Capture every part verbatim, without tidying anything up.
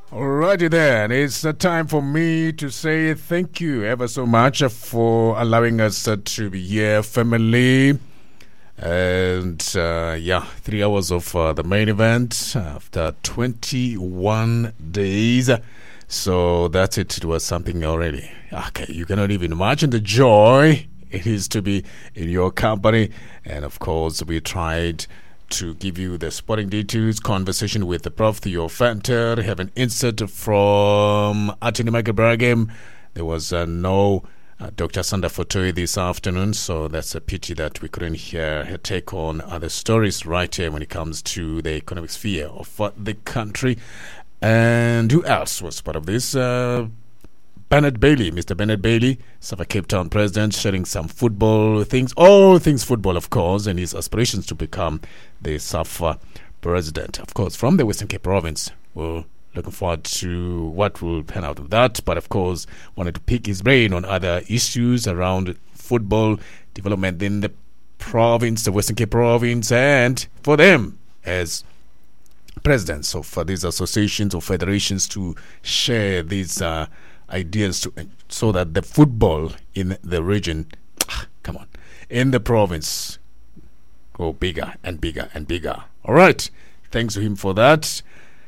Alrighty then, it's the time for me to say thank you ever so much for allowing us uh, to be here, family. And uh, yeah, three hours of uh, the main event after twenty-one days. So that's it. It was something already. Okay, you cannot even imagine the joy it is to be in your company. And of course, we tried to give you the sporting details, conversation with the Prof Theo Fenter, have an insert from Attorney Michael Baragem. There was uh, no uh, Doctor Sanda Fotoi this afternoon, so that's a pity that we couldn't hear her take on other stories right here when it comes to the economic sphere of uh, the country. And who else was part of this? Uh, Bernard Bailey, Mister Bernard Bailey, Safa Cape Town president, sharing some football things, all things football, of course, and his aspirations to become the Safa president, of course, from the Western Cape province. We're looking forward to what will pan out of that, but of course, wanted to pick his brain on other issues around football development in the province, the Western Cape province, and for them as presidents of uh, these associations or federations to share these uh, ideas to, so that the football in the region, come on, in the province, go bigger and bigger and bigger. All right. Thanks to him for that.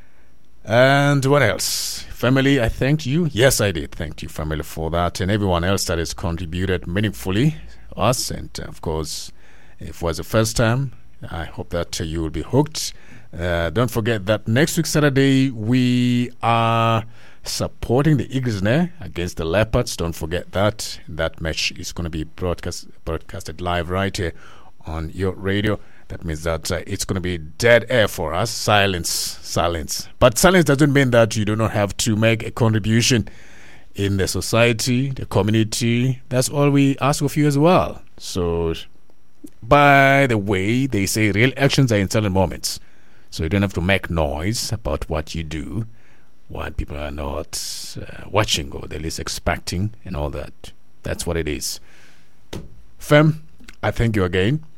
And what else? Family, I thanked you. Yes, I did. Thank you, family, for that. And everyone else that has contributed meaningfully, us. And of course, if it was the first time, I hope that uh, you will be hooked. Uh, don't forget that next week, Saturday, we are supporting the Eagles against the Leopards. Don't forget that. That match is going to be broadcast broadcasted live right here on your radio. That means that uh, it's going to be dead air for us. Silence. Silence. But silence doesn't mean that you do not have to make a contribution in the society, the community. That's all we ask of you as well. So, by the way, they say real actions are in silent moments. So you don't have to make noise about what you do, what people are not uh, watching or at least expecting and all that. That's what it is. Fem, I thank you again.